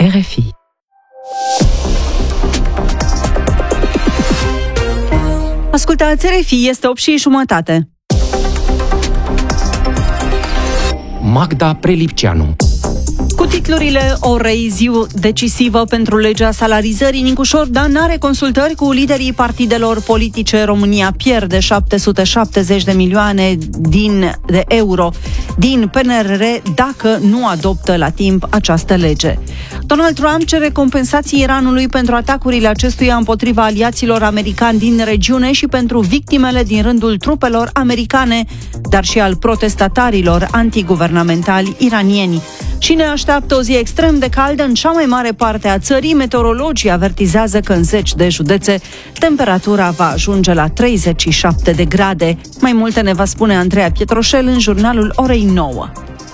RFI. Ascultați RFI, este 8:30. Magda Prelipceanu. Cu titlurile orei, zi decisivă pentru legea salarizării, Nicușor Dan n-are consultări cu liderii partidelor politice. România pierde 770 de milioane de euro din PNRR dacă nu adoptă la timp această lege. Donald Trump cere compensații Iranului pentru atacurile acestuia împotriva aliaților americani din regiune și pentru victimele din rândul trupelor americane, dar și al protestatarilor antiguvernamentali iranieni. Și ne așteaptă o zi extrem de caldă în cea mai mare parte a țării. Meteorologii avertizează că în 10 de județe temperatura va ajunge la 37 de grade. Mai multe ne va spune Andreea Pietroșel în jurnalul orei 9.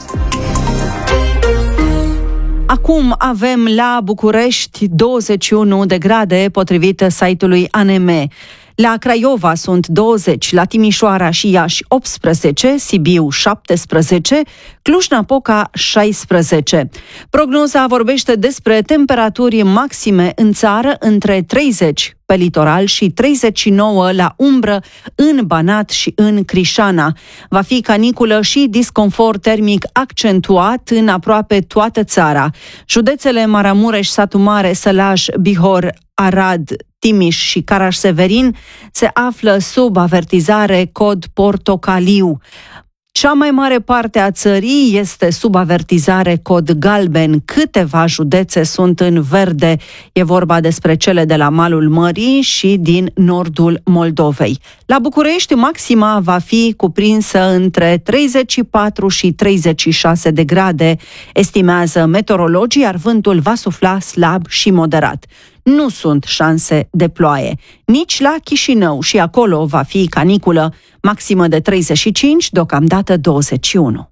Acum avem la București 21 de grade, potrivit site-ului ANM. La Craiova sunt 20, la Timișoara și Iași 18, Sibiu 17, Cluj-Napoca 16. Prognoza vorbește despre temperaturi maxime în țară între 30 pe litoral și 39 la umbră în Banat și în Crișana. Va fi caniculă și disconfort termic accentuat în aproape toată țara. Județele Maramureș, Satu Mare, Sălaj, Bihor, Arad, Timiș și Caraș-Severin se află sub avertizare cod portocaliu. Cea mai mare parte a țării este sub avertizare cod galben. Câteva județe sunt în verde. E vorba despre cele de la malul mării și din nordul Moldovei. La București, maxima va fi cuprinsă între 34 și 36 de grade, estimează meteorologii, iar vântul va sufla slab și moderat. Nu sunt șanse de ploaie. Nici la Chișinău, și acolo va fi caniculă, maximă de 35, deocamdată 21.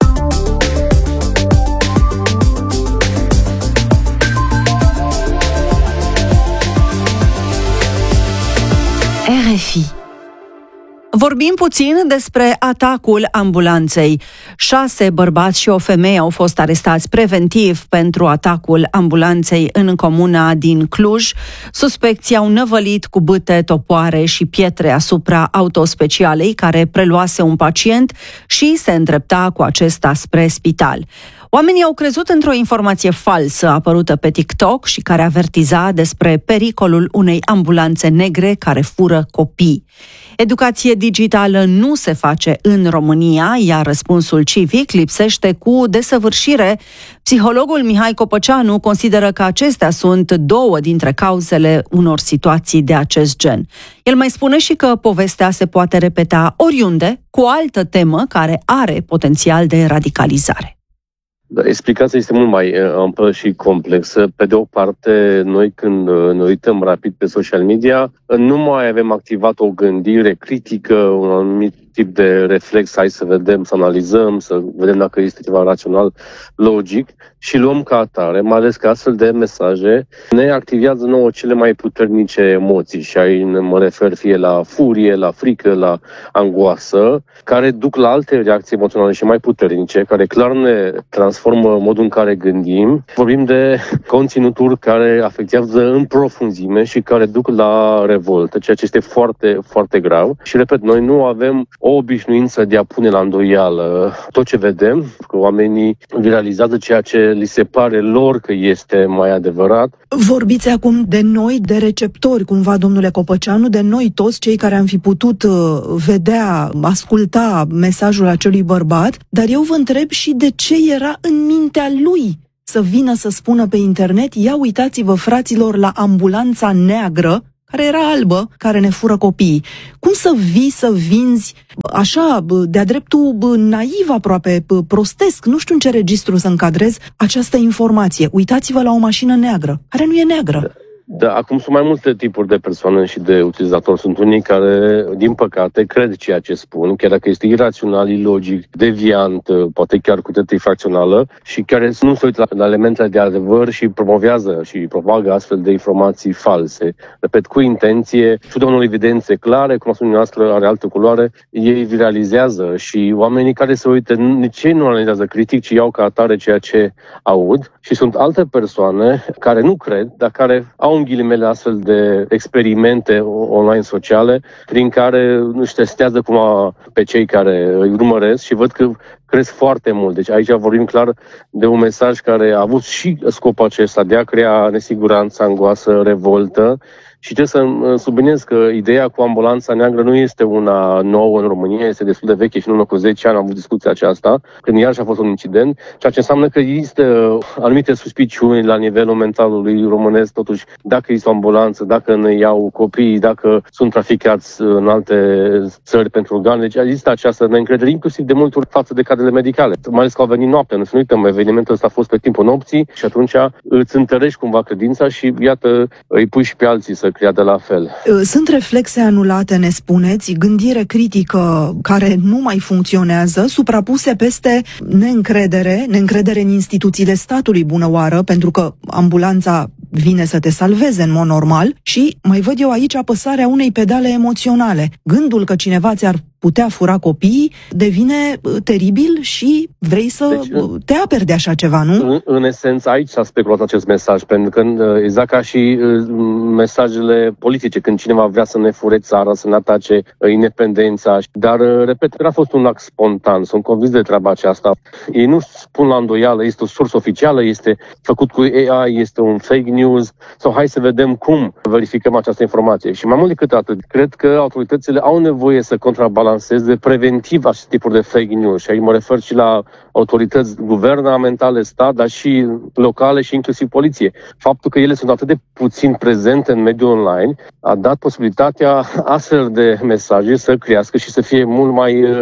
RFI. Vorbim puțin despre atacul ambulanței. 6 bărbați și o femeie au fost arestați preventiv pentru atacul ambulanței în comuna din Cluj. Suspecții au năvălit cu bâte, topoare și pietre asupra autospecialei care preluase un pacient și se îndrepta cu acesta spre spital. Oamenii au crezut într-o informație falsă apărută pe TikTok și care avertiza despre pericolul unei ambulanțe negre care fură copii. Educație digitală nu se face în România, iar răspunsul civic lipsește cu desăvârșire. Psihologul Mihai Copăceanu consideră că acestea sunt 2 dintre cauzele unor situații de acest gen. El mai spune și că povestea se poate repeta oriunde cu o altă temă care are potențial de radicalizare. Explicația este mult mai amplă și complexă. Pe de o parte, noi când ne uităm rapid pe social media, nu mai avem activat o gândire critică, un anumit tip de reflex, hai să vedem, să analizăm, să vedem dacă este ceva rațional, logic și luăm ca atare, mai ales că astfel de mesaje ne activează nouă cele mai puternice emoții și aici mă refer fie la furie, la frică, la angoasă, care duc la alte reacții emoționale și mai puternice, care clar ne transformă modul în care gândim. Vorbim de conținuturi care afectează în profunzime și care duc la revoltă, ceea ce este foarte, foarte grav. Și repet, noi nu avem o obișnuință de a pune la îndoială tot ce vedem, că oamenii viralizează ceea ce li se pare lor că este mai adevărat. Vorbiți acum de noi, de receptori, cumva, domnule Copăceanu, de noi toți cei care am fi putut vedea, asculta mesajul acelui bărbat, dar eu vă întreb și de ce era în mintea lui să vină să spună pe internet: ia uitați-vă, fraților, la ambulanța neagră, care era albă, care ne fură copiii. Cum să vii să vinzi așa, de-a dreptul naiv aproape, prostesc, nu știu în ce registru să încadrez această informație. Uitați-vă la o mașină neagră, care nu e neagră. Da, acum sunt mai multe tipuri de persoane și de utilizatori. Sunt unii care, din păcate, cred ceea ce spun, chiar dacă este irațional, ilogic, deviant, poate chiar cu tentă infracțională, și care nu se uită la elementele de adevăr și promovează și propagă astfel de informații false. Repet, cu intenție, ciuda unor evidențe clare, cum a spus noastră, are altă culoare, ei viralizează și oamenii care se uită, nici ei nu analizează critic, ci iau ca atare ceea ce aud, și sunt alte persoane care nu cred, dar care au în ghilimele astfel de experimente online sociale prin care își testează cumva pe cei care îi urmăresc și văd că cresc foarte mult. Deci aici vorbim clar de un mesaj care a avut și scopul acesta de a crea nesiguranță, angoasă, revoltă. Și trebuie să subliniez că ideea cu ambulanța neagră nu este una nouă în România, este destul de veche și în urmă cu 10 ani am avut discuția aceasta, când iarăși a fost un incident, ceea ce înseamnă că există anumite suspiciuni la nivelul mentalului românesc, totuși, dacă este o ambulanță, dacă ne iau copiii, dacă sunt traficați în alte țări pentru organe. Deci există această neîncredere, inclusiv de multe ori față de cadrele medicale, mai ales că au venit noaptea. Nu să nu uităm, evenimentul ăsta a fost pe timpul nopții și atunci îți întărești cumva credința și iată, îi pui și pe alții să creadă la fel. Sunt reflexe anulate, ne spuneți, gândire critică care nu mai funcționează, suprapuse peste neîncredere în instituțiile statului, bună oară, pentru că ambulanța vine să te salveze în mod normal, și mai văd eu aici apăsarea unei pedale emoționale. Gândul că cineva ți-ar putea fura copiii devine teribil și vrei să te aperi de așa ceva, nu? În esență, aici s-a speculat acest mesaj, pentru că exact ca și mesajele politice, când cineva vrea să ne fure țara, să ne atace independența. Dar, repet, n-a fost un act spontan, sunt convins de treaba aceasta. Ei nu spun la îndoială, este o sursă oficială, este făcut cu AI, este un fake news, sau hai să vedem cum verificăm această informație. Și mai mult decât atât, cred că autoritățile au nevoie să contrabalanceze preventiv acest tipuri de fake news. Și aici mă refer și la autorități guvernamentale, stat, dar și locale și inclusiv poliție. Faptul că ele sunt atât de puțin prezente în mediul online a dat posibilitatea astfel de mesaje să crească și să fie mult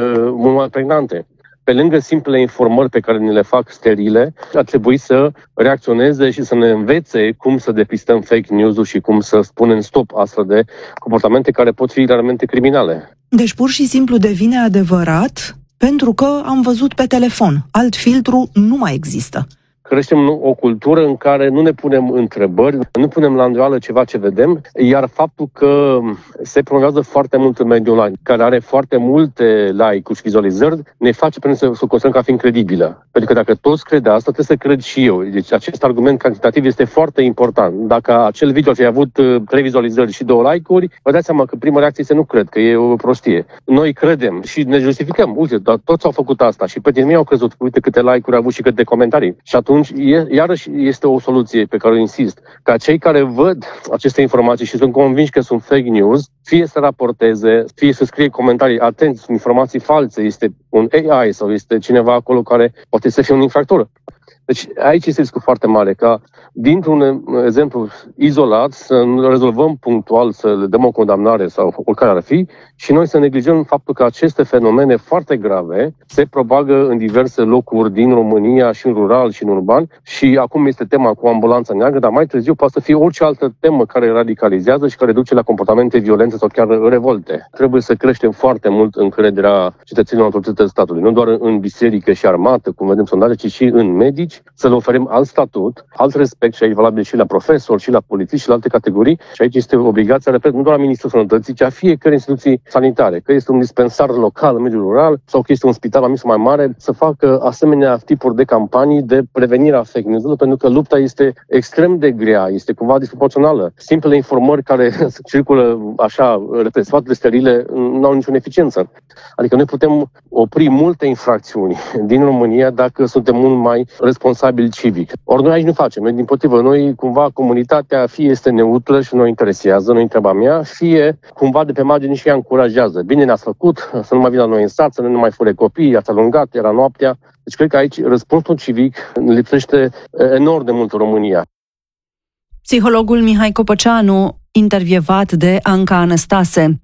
mai pregnante. Pe lângă simplele informări pe care ne le fac sterile, ar trebui să reacționeze și să ne învețe cum să depistăm fake news-ul și cum să spunem stop astfel de comportamente care pot fi realmente criminale. Deci pur și simplu devine adevărat pentru că am văzut pe telefon. Alt filtru nu mai există. Creștem o cultură în care nu ne punem întrebări, nu punem la îndoială ceva ce vedem, iar faptul că se promovează foarte mult în mediul online, care are foarte multe like-uri și vizualizări, ne face pe noi să o considerăm ca fiind credibilă. Pentru că dacă toți cred asta, trebuie să cred și eu. Deci acest argument cantitativ este foarte important. Dacă acel video ar fi avut 3 vizualizări și 2 like-uri, vă dați seama că prima reacție este nu cred, că e o prostie. Noi credem și ne justificăm. Uite, dar toți au făcut asta și pe tine au crezut, uite câte like-uri au avut și câte comentarii. Și atunci, iarăși este o soluție pe care o insist, ca cei care văd aceste informații și sunt convinși că sunt fake news, fie să raporteze, fie să scrie comentarii, atenți, sunt informații false, este un AI sau este cineva acolo care poate să fie un infractor. Deci aici este riscul foarte mare ca dintr-un exemplu izolat să rezolvăm punctual, să le dăm o condamnare sau oricare ar fi și noi să neglijăm faptul că aceste fenomene foarte grave se propagă în diverse locuri din România și în rural și în urban și acum este tema cu ambulanța neagră, dar mai târziu poate să fie orice altă temă care radicalizează și care duce la comportamente violente sau chiar revolte. Trebuie să creștem foarte mult încrederea cetățenilor în autoritățile statului, nu doar în biserică și armată, cum vedem sondaje, ci și în medici, să le oferim alt statut, alt respect și aici valabil și la profesori, și la polițiști și la alte categorii. Și aici este obligația, repet, nu doar a Ministrului Sănătății, ci a fiecare instituții sanitare, că este un dispensar local în mediul rural sau că este un spital mai mic sau mai mare, să facă asemenea tipuri de campanii de prevenire a fake news-ului, pentru că lupta este extrem de grea, este cumva disproporțională. Simplele informări care circulă așa, repet, sfaturile sterile, nu au niciun eficiență. Adică noi putem opri multe infracțiuni din România dacă suntem mult mai responsabili civic. Ori noi aici nu facem. Noi, dimpotrivă, noi cumva comunitatea fie este neutră și nu interesează, nu-i treaba mea, fie cumva de pe margine și ea încurajează. Bine ne-ați făcut, să nu mai vină la noi în sat, să nu mai fure copii, ați alungat, era noaptea. Deci cred că aici răspunsul civic lipsește enorm de mult în România. Psihologul Mihai Copăceanu, intervievat de Anca Anastase.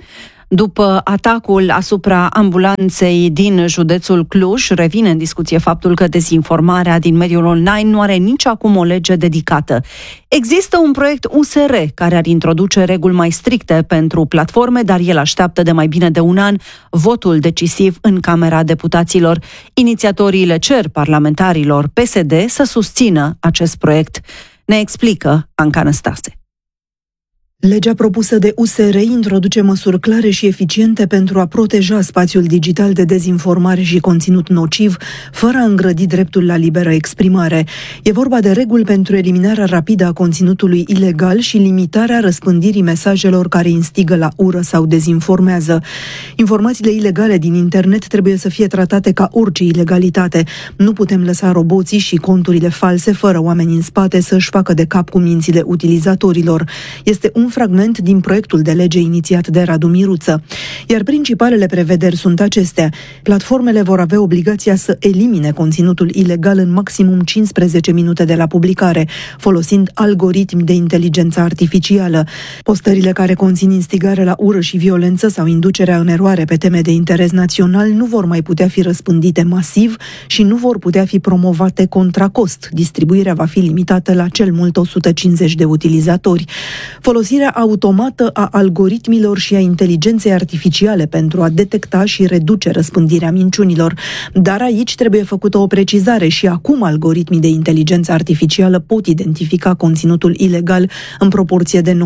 După atacul asupra ambulanței din județul Cluj, revine în discuție faptul că dezinformarea din mediul online nu are nici acum o lege dedicată. Există un proiect USR care ar introduce reguli mai stricte pentru platforme, dar el așteaptă de mai bine de un an votul decisiv în Camera Deputaților. Inițiatorii le cer parlamentarilor PSD să susțină acest proiect. Ne explică Anca Năstase. Legea propusă de USR introduce măsuri clare și eficiente pentru a proteja spațiul digital de dezinformare și conținut nociv, fără a îngrădi dreptul la liberă exprimare. E vorba de reguli pentru eliminarea rapidă a conținutului ilegal și limitarea răspândirii mesajelor care instigă la ură sau dezinformează. Informațiile ilegale din internet trebuie să fie tratate ca orice ilegalitate. Nu putem lăsa roboții și conturile false fără oameni în spate să-și facă de cap cu mințile utilizatorilor. Este un fragment din proiectul de lege inițiat de Radu Miruță. Iar principalele prevederi sunt acestea. Platformele vor avea obligația să elimine conținutul ilegal în maximum 15 minute de la publicare, folosind algoritmi de inteligență artificială. Postările care conțin instigare la ură și violență sau inducerea în eroare pe teme de interes național nu vor mai putea fi răspândite masiv și nu vor putea fi promovate contra cost. Distribuirea va fi limitată la cel mult 150 de utilizatori. Folosirea automată a algoritmilor și a inteligenței artificiale pentru a detecta și reduce răspândirea minciunilor. Dar aici trebuie făcută o precizare și acum algoritmii de inteligență artificială pot identifica conținutul ilegal în proporție de 90%,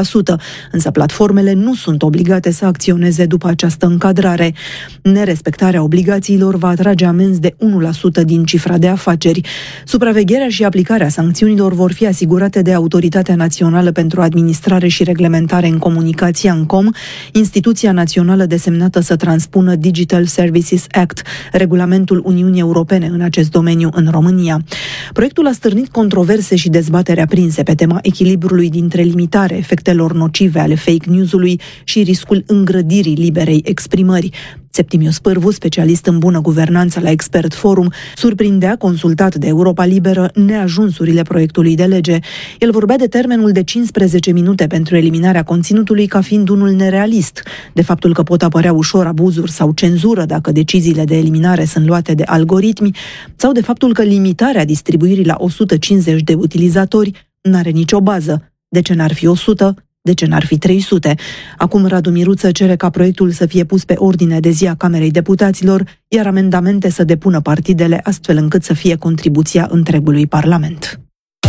însă platformele nu sunt obligate să acționeze după această încadrare. Nerespectarea obligațiilor va atrage amenzi de 1% din cifra de afaceri. Supravegherea și aplicarea sancțiunilor vor fi asigurate de Autoritatea Națională pentru Administrare și Reglementare în Comunicații, ANCOM, instituția națională desemnată să transpună Digital Services Act, regulamentul Uniunii Europene în acest domeniu în România. Proiectul a stârnit controverse și dezbatere aprinse pe tema echilibrului dintre limitarea efectelor nocive ale fake news-ului și riscul îngrădirii liberei exprimări. Septimiu Spârvu, specialist în bună guvernanță la Expert Forum, surprindea, consultat de Europa Liberă, neajunsurile proiectului de lege. El vorbea de termenul de 15 minute pentru eliminarea conținutului ca fiind unul nerealist, de faptul că pot apărea ușor abuzuri sau cenzură dacă deciziile de eliminare sunt luate de algoritmi, sau de faptul că limitarea distribuirii la 150 de utilizatori n-are nicio bază. De ce n-ar fi 100? De ce n-ar fi 300? Acum Radu Miruță cere ca proiectul să fie pus pe ordine de zi a Camerei Deputaților, iar amendamente să depună partidele astfel încât să fie contribuția întregului Parlament.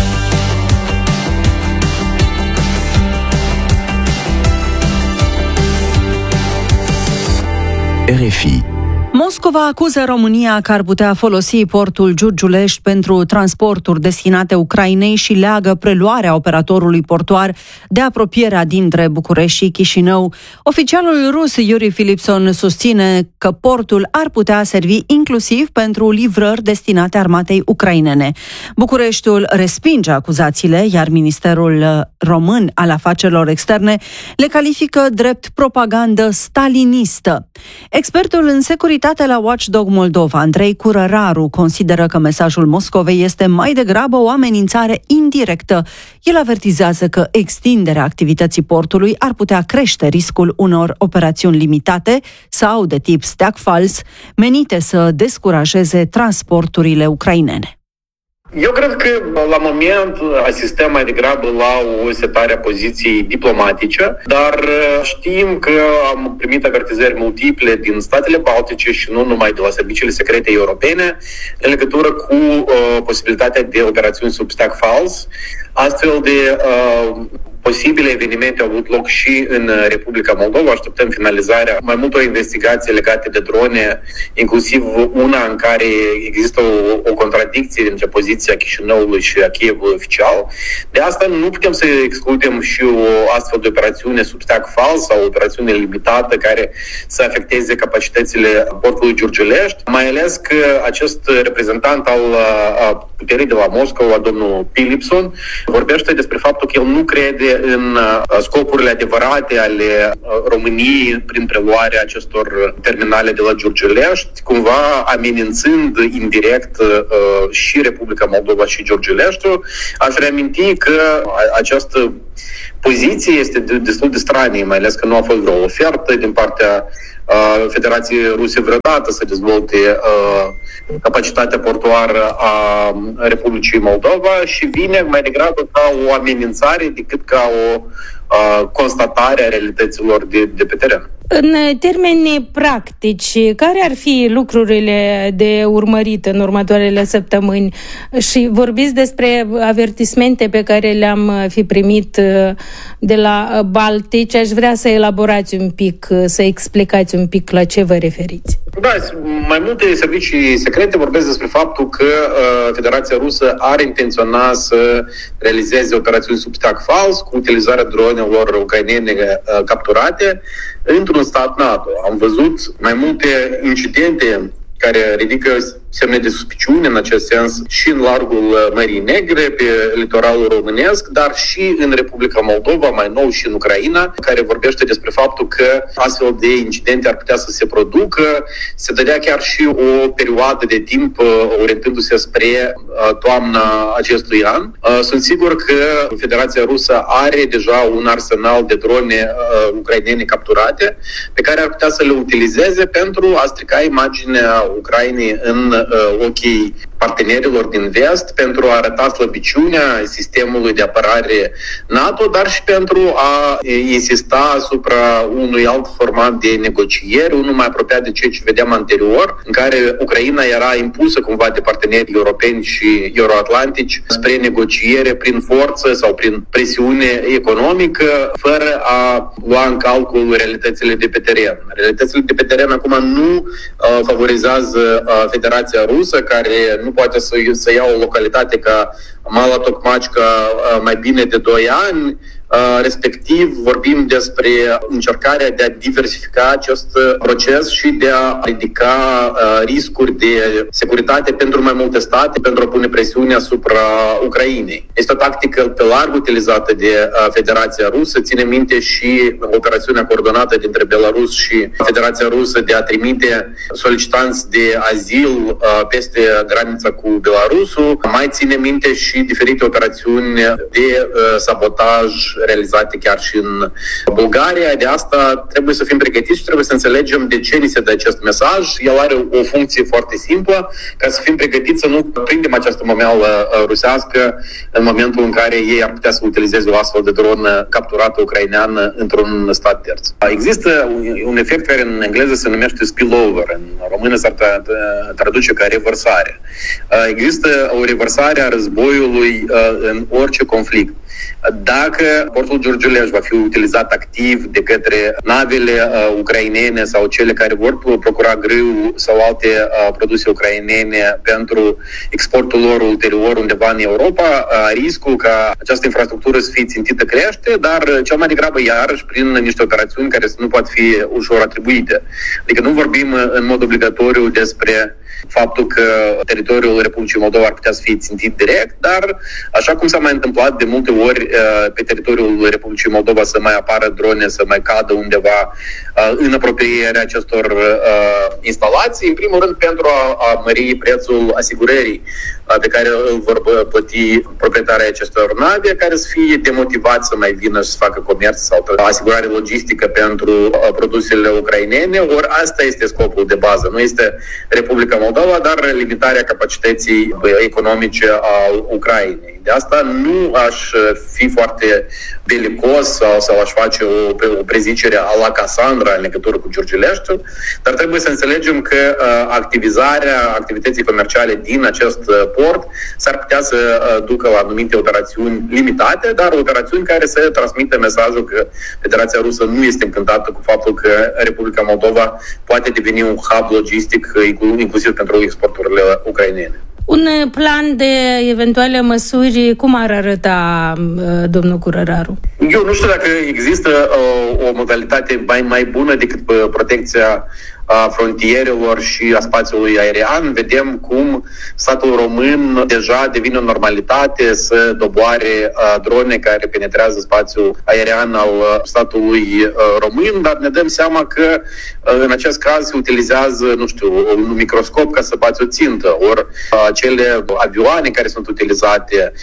RFI. Moscova acuză România că ar putea folosi portul Giurgiulești pentru transporturi destinate Ucrainei și leagă preluarea operatorului portuar de apropierea dintre București și Chișinău. Oficialul rus Yuri Filipson susține că portul ar putea servi inclusiv pentru livrări destinate armatei ucrainene. Bucureștiul respinge acuzațiile, iar Ministerul Român al Afacerilor Externe le califică drept propagandă stalinistă. Expertul în securitate la Watchdog Moldova, Andrei Curăraru, consideră că mesajul Moscovei este mai degrabă o amenințare indirectă. El avertizează că extinderea activității portului ar putea crește riscul unor operațiuni limitate sau de tip steag fals, menite să descurajeze transporturile ucrainene. Eu cred că la moment asistăm mai degrabă la o setare a poziției diplomatice, dar știm că am primit avertizări multiple din statele baltice și nu numai de la serviciile secrete europene în legătură cu posibilitatea de operațiuni sub steag fals. Astfel de posibile evenimente au avut loc și în Republica Moldova. Așteptăm finalizarea mai multor investigații legate de drone, inclusiv una în care există o contradicție între poziția Chișinăului și a Kievului oficial. De asta nu putem să excludem și o astfel de operațiune sub steag fals sau o operațiune limitată care să afecteze capacitățile portului Giurgiulești, mai ales că acest reprezentant al puterii de la Moscova, domnul Filipson, vorbește despre faptul că el nu crede în scopurile adevărate ale României prin preluarea acestor terminale de la Giurgiulești, cumva amenințând indirect și Republica Moldova și Giurgiuleștiul. Aș reaminti că această poziție este destul de stranie, mai ales că nu a fost vreo ofertă din partea Federației Ruse vreodată să dezvolte capacitatea portoară a Republicii Moldova și vine mai degrabă ca o amenințare decât ca o constatare a realităților de pe teren. În termeni practici, care ar fi lucrurile de urmărit în următoarele săptămâni? Și vorbiți despre avertismente pe care le-am fi primit de la Baltici. Aș vrea să elaborați un pic, să explicați un pic la ce vă referiți. Da, mai multe servicii secrete vorbesc despre faptul că Federația Rusă are intenționat să realizeze operațiuni sub steag fals cu utilizarea dronelor ucrainene capturate într-un stat NATO. Am văzut mai multe incidente care ridică semne de suspiciune în acest sens și în largul Mării Negre, pe litoralul românesc, dar și în Republica Moldova, mai nou și în Ucraina, care vorbește despre faptul că astfel de incidente ar putea să se producă. Se dădea chiar și o perioadă de timp orientându-se spre toamna acestui an. Sunt sigur că Federația Rusă are deja un arsenal de drone ucrainene capturate pe care ar putea să le utilizeze pentru a strica imaginea Ucrainei în ochii partenerilor din vest, pentru a arăta slăbiciunea sistemului de apărare NATO, dar și pentru a insista asupra unui alt format de negocieri, unul mai apropiat de ceea ce vedeam anterior, în care Ucraina era impusă cumva de partenerii europeni și euroatlantici spre negociere prin forță sau prin presiune economică, fără a lua în calcul realitățile de pe teren. Realitățile de pe teren acum nu favorizează Federația Rusă, care nu poate să ia o localitate ca Mala Tokmačka mai bine de 2 ani. Respectiv, vorbim despre încercarea de a diversifica acest proces și de a ridica riscuri de securitate pentru mai multe state, pentru a pune presiune asupra Ucrainei. Este o tactică pe larg utilizată de Federația Rusă. Ține minte și operațiunea coordonată dintre Belarus și Federația Rusă de a trimite solicitanți de azil peste granița cu Belarusul. Mai ține minte și diferite operațiuni de sabotaj realizate chiar și în Bulgaria. De asta trebuie să fim pregătiți și trebuie să înțelegem de ce ni se dă acest mesaj. El are o funcție foarte simplă, ca să fim pregătiți să nu prindem această momeală rusească în momentul în care ei ar putea să utilizeze o astfel de dronă capturată ucraineană într-un stat terț. Există un efect care în engleză se numește spillover, în română s-ar traduce ca revărsare. Există o revărsare a războiului în orice conflict. Dacă portul Giurgiuleș va fi utilizat activ de către navele ucrainene sau cele care vor procura grâu sau alte produse ucrainene pentru exportul lor ulterior undeva în Europa, riscul ca această infrastructură să fie țintită crește, dar cel mai degrabă iarăși prin niște operațiuni care nu pot fi ușor atribuite. Adică nu vorbim în mod obligatoriu despre faptul că teritoriul Republicii Moldova ar putea să fie țintit direct, dar așa cum s-a mai întâmplat de multe ori pe teritoriul Republicii Moldova să mai apară drone, să mai cadă undeva în apropierea acestor instalații, în primul rând pentru a mări prețul asigurării pe care îl vor plăti proprietarii acestor nave, care să fie demotivați să mai vină și să facă comerț sau asigurare logistică pentru produsele ucrainene. Ori asta este scopul de bază. Nu este Republica Moldova, dar limitarea capacității economice a Ucrainei. De asta nu aș fi foarte belicos sau aș face o prezicere a la Cassandra în legătură cu Giurgiuleștiul, dar trebuie să înțelegem că activizarea activității comerciale din acest port s-ar putea să ducă la anumite operațiuni limitate, dar operațiuni care să transmită mesajul că Federația Rusă nu este încântată cu faptul că Republica Moldova poate deveni un hub logistic, inclusiv pentru exporturile ucrainene. Un plan de eventuale măsuri, cum ar arăta, domnul Curăraru? Eu nu știu dacă există o modalitate mai bună decât protecția frontierelor și a spațiului aerian. Vedem cum statul român deja devine o normalitate să doboare drone care penetrează spațiul aerian al statului român, dar ne dăm seama că în acest caz se utilizează, un microscop ca să bați o țintă, ori cele avioane care sunt utilizate,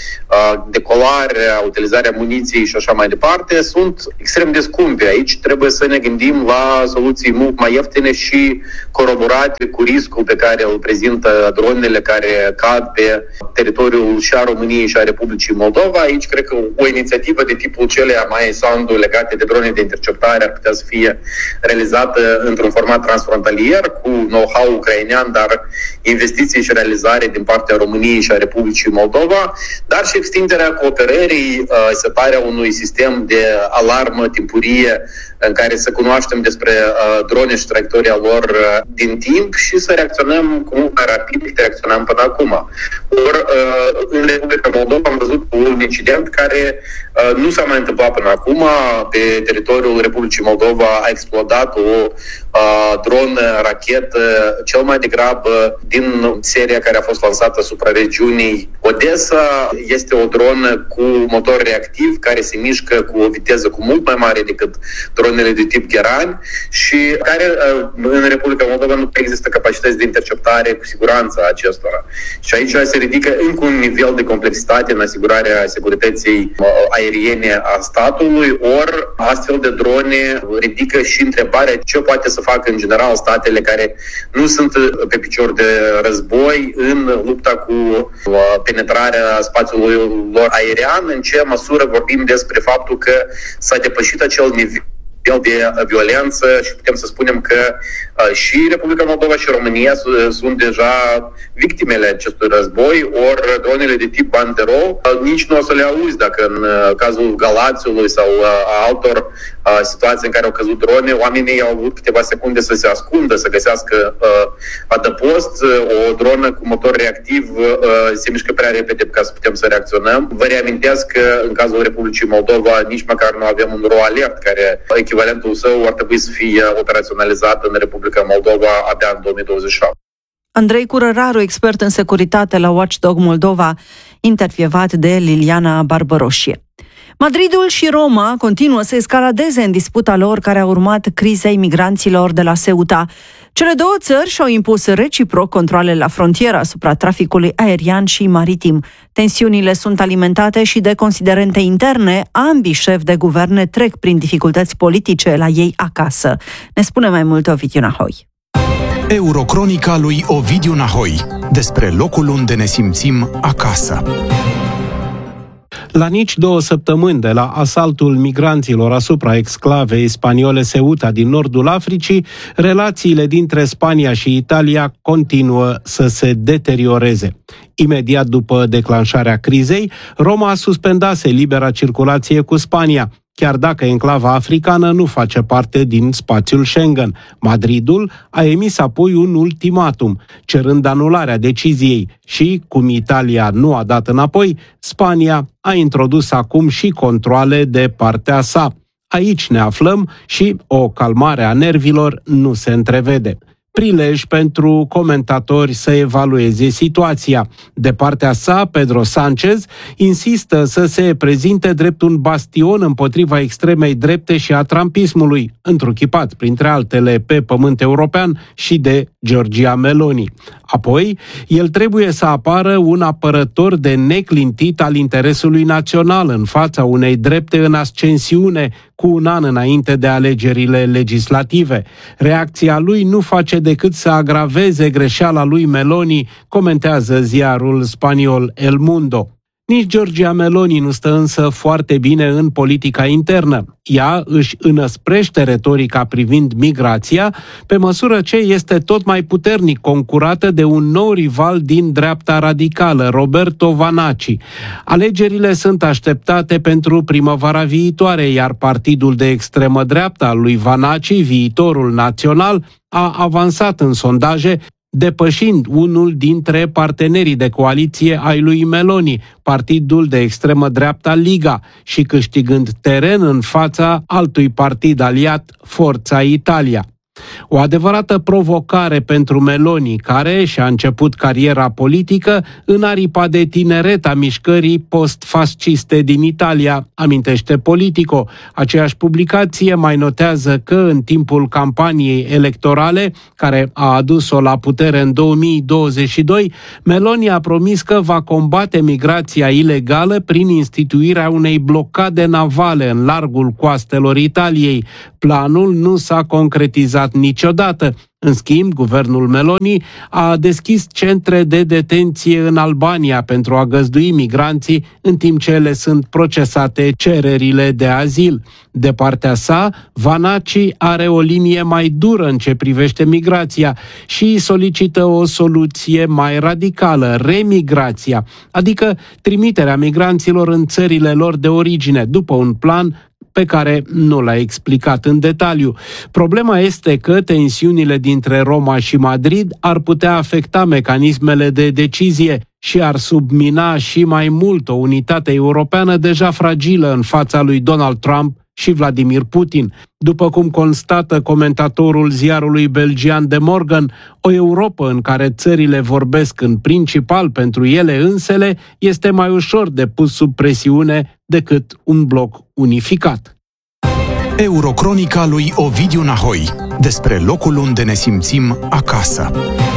decolarea, utilizarea muniției și așa mai departe, sunt extrem de scumpe. Aici trebuie să ne gândim la soluții mult mai ieftine și coroborate cu riscul pe care îl prezintă dronele care cad pe teritoriul și a României și a Republicii Moldova. Aici cred că o inițiativă de tipul celea mai sound legate de drone de interceptare ar putea să fie realizată într-un format transfrontalier cu know-how ucrainean, dar investiții și realizare din partea României și a Republicii Moldova, dar și extinderea cooperării, setarea unui sistem de alarmă timpurie în care să cunoaștem despre drone și traiectoria lor din timp și să reacționăm cu mult mai rapid decât reacționăm până acum. Ori, în Republica Moldova am văzut un incident care nu s-a mai întâmplat până acum. Pe teritoriul Republicii Moldova a explodat o dronă, rachetă, cel mai degrabă din seria care a fost lansată asupra regiunii Odessa. Este o dronă cu motor reactiv care se mișcă cu o viteză cu mult mai mare decât dronele de tip Gheran și care în Republica Moldova nu există capacități de interceptare cu siguranță a acestora. Și aici se ridică încă un nivel de complexitate în asigurarea securității aeriene a statului, ori astfel de drone ridică și întrebarea ce poate să facă în general statele care nu sunt pe picior de război în lupta cu penetrarea spațiului lor aerian, în ce măsură vorbim despre faptul că s-a depășit acel nivel de violență și putem să spunem că și Republica Moldova și România sunt deja victimele acestui război, ori dronele de tip banderol nici nu o să le auzi dacă în cazul Galațiului sau a altor situații în care au căzut drone, oamenii au avut câteva secunde să se ascundă, să găsească adăpost. O dronă cu motor reactiv se mișcă prea repede ca să putem să reacționăm. Vă reamintesc că în cazul Republicii Moldova nici măcar nu avem un RO alert care echivalentul său ar trebui să fie operaționalizat în Republica Moldova abia în 2027. Andrei Curăraru, expert în securitate la Watchdog Moldova, intervievat de Liliana Barbăroșie. Madridul și Roma continuă să escaladeze în disputa lor care a urmat crizei migranților de la Ceuta. Cele două țări și-au impus reciproc controale la frontieră asupra traficului aerian și maritim. Tensiunile sunt alimentate și de considerente interne. Ambii șefi de guverne trec prin dificultăți politice la ei acasă. Ne spune mai multe Ovidiu Nahoi. Eurocronica lui Ovidiu Nahoi. Despre locul unde ne simțim acasă. La nici 2 săptămâni de la asaltul migranților asupra exclavei spaniole Ceuta din nordul Africii, relațiile dintre Spania și Italia continuă să se deterioreze. Imediat după declanșarea crizei, Roma suspendase libera circulație cu Spania, chiar dacă enclava africană nu face parte din spațiul Schengen. Madridul a emis apoi un ultimatum, cerând anularea deciziei și, cum Italia nu a dat înapoi, Spania a introdus acum și controale de partea sa. Aici ne aflăm și o calmare a nervilor nu se întrevede. Prilej pentru comentatori să evalueze situația. De partea sa, Pedro Sánchez insistă să se prezinte drept un bastion împotriva extremei drepte și a trumpismului, întruchipat, printre altele, pe pământ european și de Giorgia Meloni. Apoi, el trebuie să apară un apărător de neclintit al interesului național în fața unei drepte în ascensiune cu un an înainte de alegerile legislative. Reacția lui nu face decât să agraveze greșeala lui Meloni, comentează ziarul spaniol El Mundo. Nici Giorgia Meloni nu stă însă foarte bine în politica internă. Ea își înăsprește retorica privind migrația, pe măsură ce este tot mai puternic concurată de un nou rival din dreapta radicală, Roberto Vanacci. Alegerile sunt așteptate pentru primăvara viitoare, iar partidul de extremă dreaptă al lui Vanacci, Viitorul Național, a avansat în sondaje, depășind unul dintre partenerii de coaliție ai lui Meloni, partidul de extremă dreapta Liga, și câștigând teren în fața altui partid aliat, Forța Italia. O adevărată provocare pentru Meloni, care și-a început cariera politică în aripa de tineret a mișcării post-fasciste din Italia, amintește Politico. Aceeași publicație mai notează că în timpul campaniei electorale, care a adus-o la putere în 2022, Meloni a promis că va combate migrația ilegală prin instituirea unei blocade navale în largul coastelor Italiei. Planul nu s-a concretizat niciodată. În schimb, guvernul Meloni a deschis centre de detenție în Albania pentru a găzdui migranții în timp ce le sunt procesate cererile de azil. De partea sa, Vanaci are o linie mai dură în ce privește migrația și solicită o soluție mai radicală, remigrația, adică trimiterea migranților în țările lor de origine, după un plan pe care nu l-a explicat în detaliu. Problema este că tensiunile dintre Roma și Madrid ar putea afecta mecanismele de decizie și ar submina și mai mult o unitate europeană deja fragilă în fața lui Donald Trump și Vladimir Putin. După cum constată comentatorul ziarului belgian De Morgan, o Europă în care țările vorbesc în principal pentru ele însele este mai ușor de pus sub presiune decât un bloc unificat. Eurocronica lui Ovidiu Nahoi, despre locul unde ne simțim acasă.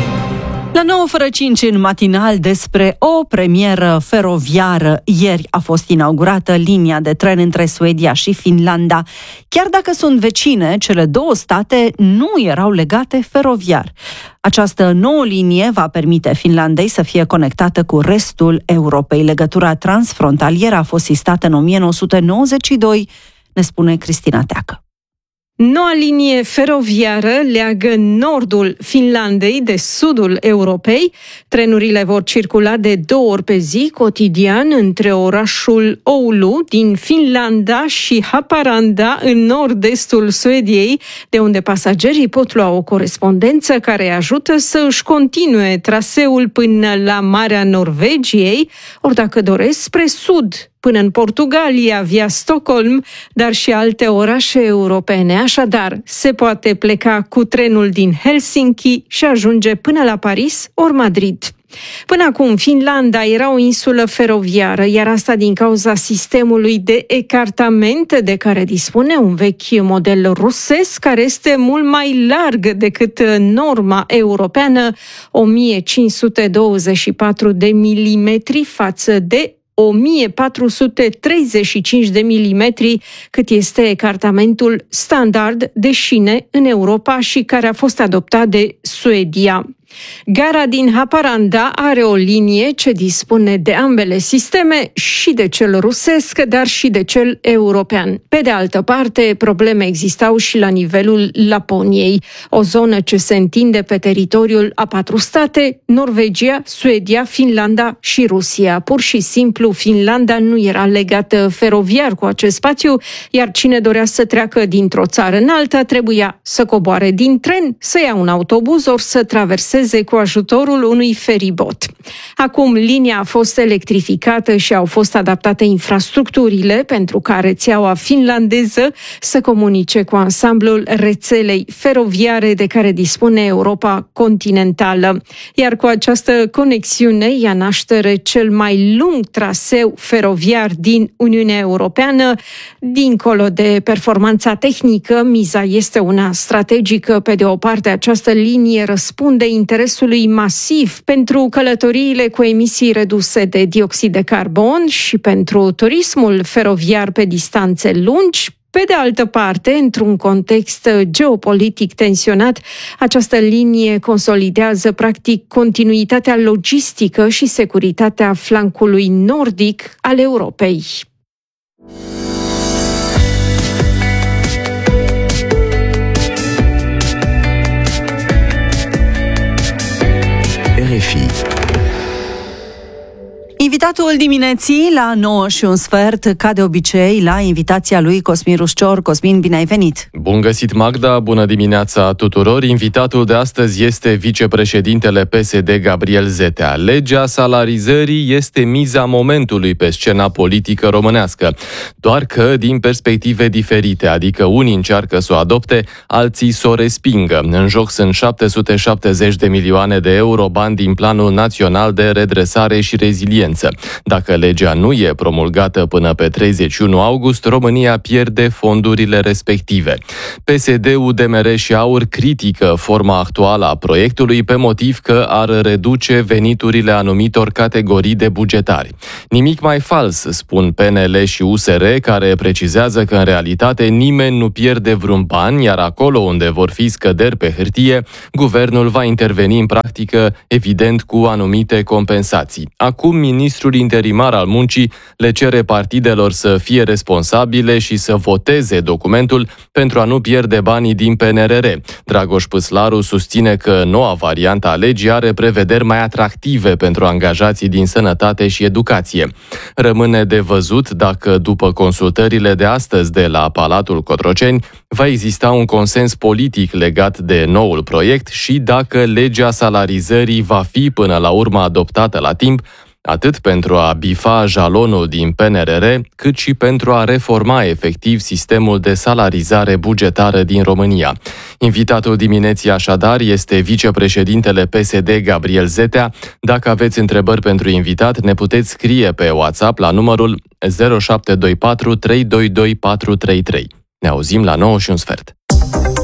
La 9:05 în matinal despre o premieră feroviară. Ieri a fost inaugurată linia de tren între Suedia și Finlanda. Chiar dacă sunt vecine, cele două state nu erau legate feroviar. Această nouă linie va permite Finlandei să fie conectată cu restul Europei. Legătura transfrontalieră a fost sistată în 1992, ne spune Cristina Teacă. Noua linie feroviară leagă nordul Finlandei de sudul Europei. Trenurile vor circula de 2 ori pe zi, cotidian, între orașul Oulu din Finlanda și Haparanda, în nord-estul Suediei, de unde pasagerii pot lua o corespondență care îi ajută să își continue traseul până la Marea Norvegiei, ori dacă doresc spre sud, până în Portugalia, via Stockholm, dar și alte orașe europene. Așadar, se poate pleca cu trenul din Helsinki și ajunge până la Paris ori Madrid. Până acum, Finlanda era o insulă feroviară, iar asta din cauza sistemului de ecartament de care dispune un vechi model rusesc, care este mult mai larg decât norma europeană, 1524 de milimetri față de 1435 de milimetri, cât este ecartamentul standard de șine în Europa și care a fost adoptat de Suedia. Gara din Haparanda are o linie ce dispune de ambele sisteme, și de cel rusesc, dar și de cel european. Pe de altă parte, probleme existau și la nivelul Laponiei, o zonă ce se întinde pe teritoriul a 4 state, Norvegia, Suedia, Finlanda și Rusia. Pur și simplu, Finlanda nu era legată feroviar cu acest spațiu, iar cine dorea să treacă dintr-o țară în alta trebuia să coboare din tren, să ia un autobuz ori să traverseze cu ajutorul unui feribot. Acum linia a fost electrificată și au fost adaptate infrastructurile pentru ca rețeaua finlandeză să comunice cu ansamblul rețelei feroviare de care dispune Europa continentală. Iar cu această conexiune ia naștere cel mai lung traseu feroviar din Uniunea Europeană. Dincolo de performanța tehnică, miza este una strategică. Pe de o parte, această linie răspunde interesului masiv pentru călătoriile cu emisii reduse de dioxid de carbon și pentru turismul feroviar pe distanțe lungi. Pe de altă parte, într-un context geopolitic tensionat, această linie consolidează practic continuitatea logistică și securitatea flancului nordic al Europei. RFI. Invitatul dimineții la 9:15, ca de obicei, la invitația lui Cosmin Ruscior. Cosmin, bine ai venit! Bun găsit, Magda! Bună dimineața tuturor! Invitatul de astăzi este vicepreședintele PSD, Gabriel Zetea. Legea salarizării este miza momentului pe scena politică românească, doar că din perspective diferite, adică unii încearcă să o adopte, alții să o respingă. În joc sunt 770 de milioane de euro, bani din Planul Național de Redresare și Reziliență. Dacă legea nu e promulgată până pe 31 august, România pierde fondurile respective. PSD, UDMR și AUR critică forma actuală a proiectului pe motiv că ar reduce veniturile anumitor categorii de bugetari. Nimic mai fals, spun PNL și USR, care precizează că în realitate nimeni nu pierde vreun bani, iar acolo unde vor fi scăderi pe hârtie, guvernul va interveni în practică, evident cu anumite compensații. Acum, ministrul interimar al muncii le cere partidelor să fie responsabile și să voteze documentul pentru a nu pierde banii din PNRR. Dragoș Păslaru susține că noua variantă a legii are prevederi mai atractive pentru angajații din sănătate și educație. Rămâne de văzut dacă, după consultările de astăzi de la Palatul Cotroceni, va exista un consens politic legat de noul proiect și dacă legea salarizării va fi până la urmă adoptată la timp, atât pentru a bifa jalonul din PNRR, cât și pentru a reforma efectiv sistemul de salarizare bugetară din România. Invitatul dimineții așadar este vicepreședintele PSD, Gabriel Zetea. Dacă aveți întrebări pentru invitat, ne puteți scrie pe WhatsApp la numărul 0724 322 433. Ne auzim la 9:15.